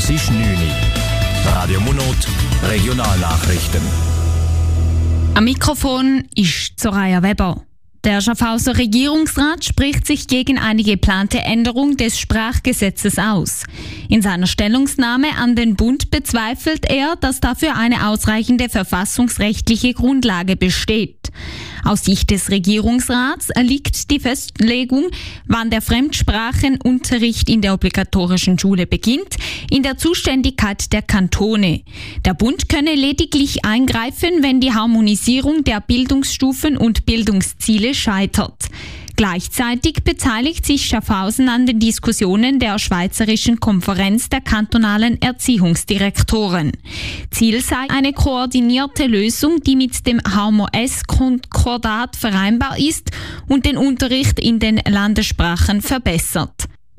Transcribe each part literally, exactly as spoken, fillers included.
Es ist neun Uhr. Radio Monot, Regionalnachrichten. Am Mikrofon ist Soraya Weber. Der Schaffhauser Regierungsrat spricht sich gegen eine geplante Änderung des Sprachgesetzes aus. In seiner Stellungnahme an den Bund bezweifelt er, dass dafür eine ausreichende verfassungsrechtliche Grundlage besteht. Aus Sicht des Regierungsrats liegt die Festlegung, wann der Fremdsprachenunterricht in der obligatorischen Schule beginnt, in der Zuständigkeit der Kantone. Der Bund könne lediglich eingreifen, wenn die Harmonisierung der Bildungsstufen und Bildungsziele scheitert. Gleichzeitig beteiligt sich Schaffhausen an den Diskussionen der Schweizerischen Konferenz der kantonalen Erziehungsdirektoren. Ziel sei eine koordinierte Lösung, die mit dem H M O S-Konkordat vereinbar ist und den Unterricht in den Landessprachen verbessert.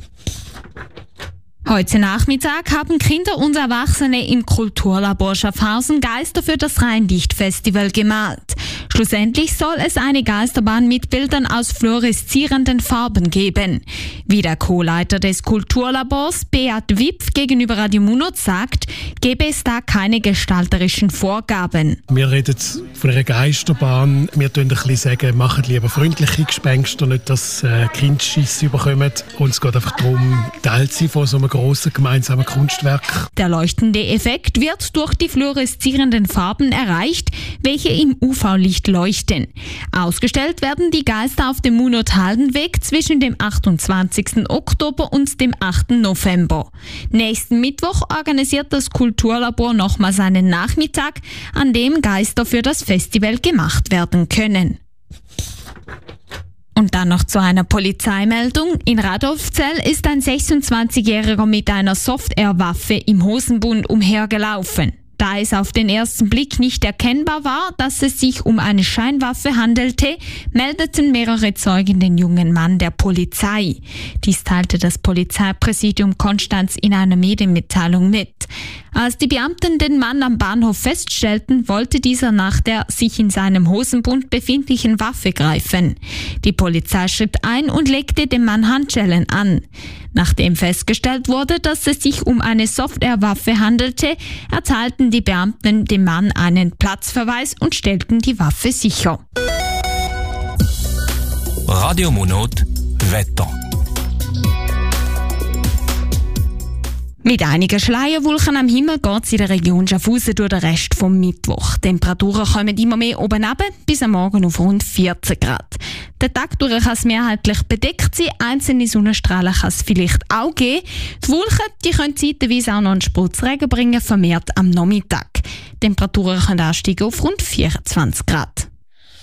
Heute Nachmittag haben Kinder und Erwachsene im Kulturlabor Schaffhausen Geister für das Rheinlichtfestival gemalt. Schlussendlich soll es eine Geisterbahn mit Bildern aus fluoreszierenden Farben geben. Wie der Co-Leiter des Kulturlabors, Beat Wipf, gegenüber Radio Monot sagt, gäbe es da keine gestalterischen Vorgaben. Wir reden von einer Geisterbahn. Wir sagen ein bisschen, sagen, machen lieber freundliche Gespenster, nicht dass äh, Kinder Schiss bekommen. Und es geht einfach darum, Teil zu sein von so einem grossen gemeinsamen Kunstwerk. Der leuchtende Effekt wird durch die fluoreszierenden Farben erreicht, welche im U V-Licht leuchten. Ausgestellt werden die Geister auf dem Monot-Haldenweg zwischen dem achtundzwanzigsten Oktober und dem achten November. Nächsten Mittwoch organisiert das Kulturlabor nochmals einen Nachmittag, an dem Geister für das Festival gemacht werden können. Und dann noch zu einer Polizeimeldung. In Radolfzell ist ein sechsundzwanzigjähriger mit einer Software-Waffe im Hosenbund umhergelaufen. Da es auf den ersten Blick nicht erkennbar war, dass es sich um eine Scheinwaffe handelte, meldeten mehrere Zeugen den jungen Mann der Polizei. Dies teilte das Polizeipräsidium Konstanz in einer Medienmitteilung mit. Als die Beamten den Mann am Bahnhof feststellten, wollte dieser nach der sich in seinem Hosenbund befindlichen Waffe greifen. Die Polizei schritt ein und legte dem Mann Handschellen an. Nachdem festgestellt wurde, dass es sich um eine Softwarewaffe handelte, erteilten die Beamten dem Mann einen Platzverweis und stellten die Waffe sicher. Radio Monot, Wetter. Mit einigen Schleierwolken am Himmel geht es in der Region Schaffhausen durch den Rest vom Mittwoch. Die Temperaturen kommen immer mehr oben runter, bis am Morgen auf rund vierzehn Grad. Der Tag durch kann es mehrheitlich bedeckt sein, einzelne Sonnenstrahlen kann es vielleicht auch geben. Die Wolken die können zeitweise auch noch einen Spurzregen bringen, vermehrt am Nachmittag. Die Temperaturen können ansteigen auf rund vierundzwanzig Grad.